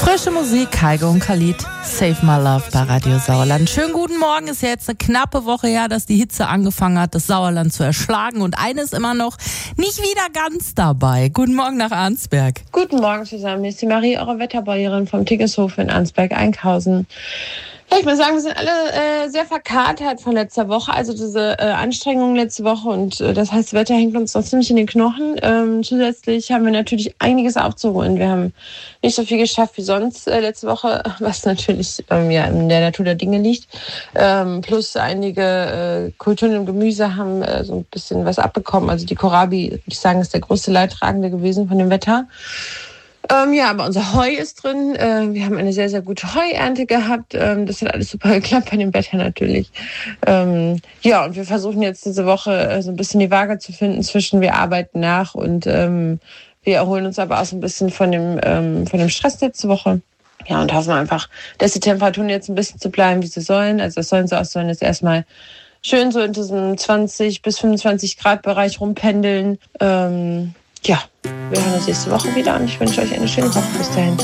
Frische Musik, Kaigo und Khalid, Save My Love bei Radio Sauerland. Schönen guten Morgen, ist ja jetzt eine knappe Woche her, dass die Hitze angefangen hat, das Sauerland zu erschlagen. Und eines immer noch nicht wieder ganz dabei. Guten Morgen nach Arnsberg. Guten Morgen zusammen, hier ist die Marie, eure Wetterbäuerin vom Tiggeshof in Arnsberg-Einkausen. Ja, ich muss sagen, wir sind alle sehr verkatert von letzter Woche, also diese Anstrengungen letzte Woche und das heißt, das Wetter hängt uns noch ziemlich in den Knochen. Zusätzlich haben wir natürlich einiges aufzuholen. Wir haben nicht so viel geschafft wie sonst letzte Woche, was natürlich in der Natur der Dinge liegt. Plus einige Kulturen und Gemüse haben so ein bisschen was abbekommen. Also die Kohlrabi, würde ich sagen, ist der größte Leidtragende gewesen von dem Wetter. Aber unser Heu ist drin. Wir haben eine sehr, sehr gute Heuernte gehabt. Das hat alles super geklappt bei dem Wetter natürlich. Und wir versuchen jetzt diese Woche so ein bisschen die Waage zu finden zwischen wir arbeiten nach und wir erholen uns aber auch so ein bisschen von dem Stress letzte Woche. Ja, und hoffen einfach, dass die Temperaturen jetzt ein bisschen so bleiben, wie sie sollen. Also es sollen jetzt erstmal schön so in diesem 20 bis 25 Grad Bereich rumpendeln. Wir hören uns nächste Woche wieder und ich wünsche euch eine schöne Woche. Bis dahin.